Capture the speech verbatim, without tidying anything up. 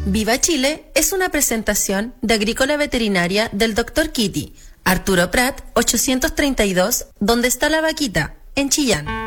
Viva Chile es una presentación de Agrícola Veterinaria del doctor Kitty, Arturo Prat, ochocientos treinta y dos, donde está la vaquita, en Chillán.